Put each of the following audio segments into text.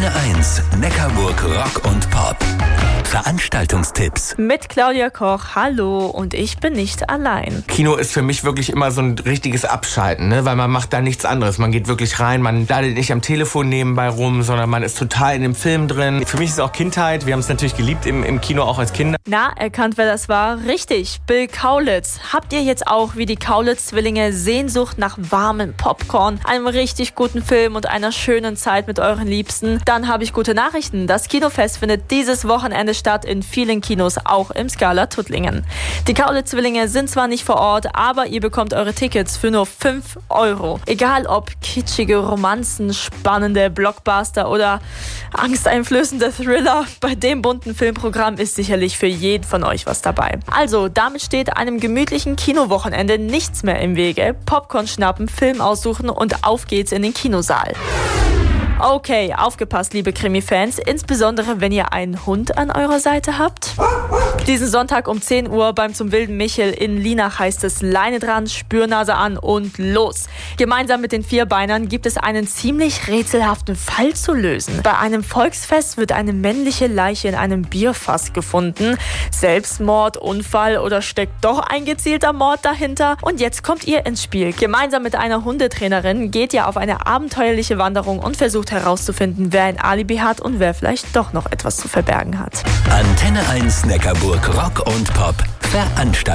Antenne 1 Neckarburg Rock und Pop. Veranstaltungstipps. Mit Claudia Koch, hallo, und ich bin nicht allein. Kino ist für mich wirklich immer so ein richtiges Abschalten, ne? Weil man macht da nichts anderes. Man geht wirklich rein, man daddelt nicht am Telefon nebenbei rum, sondern man ist total in dem Film drin. Für mich ist es auch Kindheit. Wir haben es natürlich geliebt im Kino, auch als Kinder. Na, erkannt, wer das war? Richtig, Bill Kaulitz. Habt ihr jetzt auch wie die Kaulitz-Zwillinge Sehnsucht nach warmem Popcorn, einem richtig guten Film und einer schönen Zeit mit euren Liebsten? Dann habe ich gute Nachrichten. Das Kinofest findet dieses Wochenende statt in vielen Kinos, auch im Scala Tuttlingen. Die Kaulitz-Zwillinge sind zwar nicht vor Ort, aber ihr bekommt eure Tickets für nur 5 €. Egal ob kitschige Romanzen, spannende Blockbuster oder angsteinflößende Thriller, bei dem bunten Filmprogramm ist sicherlich für jeden von euch was dabei. Also, damit steht einem gemütlichen Kinowochenende nichts mehr im Wege. Popcorn schnappen, Film aussuchen und auf geht's in den Kinosaal. Okay, aufgepasst, liebe Krimi-Fans, insbesondere wenn ihr einen Hund an eurer Seite habt. Diesen Sonntag um 10 Uhr beim Zum Wilden Michel in Lienach heißt es Leine dran, Spürnase an und los. Gemeinsam mit den Vierbeinern gibt es einen ziemlich rätselhaften Fall zu lösen. Bei einem Volksfest wird eine männliche Leiche in einem Bierfass gefunden. Selbstmord, Unfall oder steckt doch ein gezielter Mord dahinter? Und jetzt kommt ihr ins Spiel. Gemeinsam mit einer Hundetrainerin geht ihr auf eine abenteuerliche Wanderung und versucht herauszufinden, wer ein Alibi hat und wer vielleicht doch noch etwas zu verbergen hat. Antenne 1 Neckarburg Rock und Pop.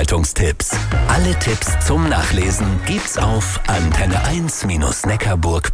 Veranstaltungstipps. Alle Tipps zum Nachlesen gibt's auf antenne1-neckarburg.de.